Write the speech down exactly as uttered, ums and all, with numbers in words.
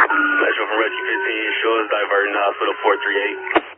Metro from Rescue fifteen, shores diverting to hospital four three eight.